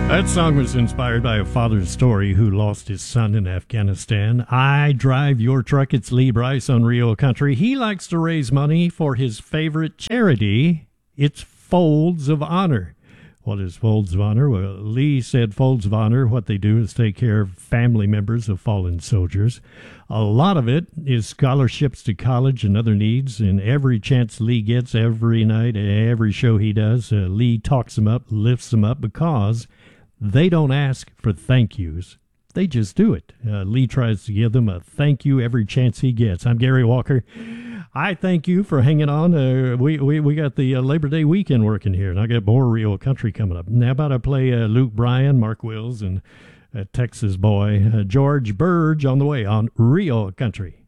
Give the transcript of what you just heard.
That song was inspired by a father's story who lost his son in Afghanistan. I drive your truck. It's Lee Brice on Rio Country. He likes to raise money for his favorite charity. It's Folds of Honor. What is Folds of Honor? Well, Lee said Folds of Honor, what they do is take care of family members of fallen soldiers. A lot of it is scholarships to college and other needs, and every chance Lee gets, every night, every show he does, Lee talks them up, lifts them up, because they don't ask for thank yous. They just do it. Lee tries to give them a thank you every chance he gets. I'm Gary Walker. I thank you for hanging on. We got the Labor Day weekend working here, and I got more Rio Country coming up. Now about to play Luke Bryan, Mark Wills, and Texas boy George Burge on the way on Rio Country.